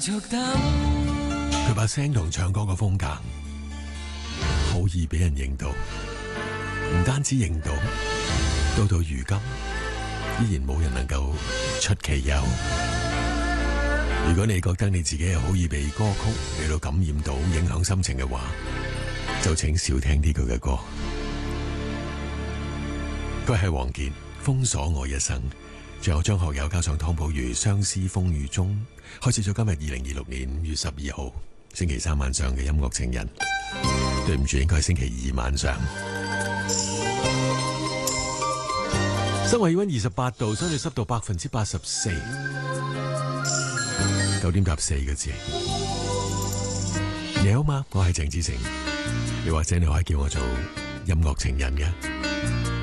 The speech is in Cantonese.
續等。 佢把聲同唱歌嘅風格好易俾人認到，唔單止認到，到如今依然冇人能夠出其右。如果你覺得你自己係好易被歌曲嚟到感染到，影響心情嘅話，就請少聽啲佢嘅歌。佢係王傑，封鎖我一生。仲有張學友加上湯寶如，相思風雨中，開始咗今日2026年5月12號星期三晚上嘅音樂情人。對唔住，應該係星期二晚上。室外氣溫28度，相對濕度84%。9點夾4個字。你好嗎？我係鄭志成，你或者你可以叫我做音樂情人嘅。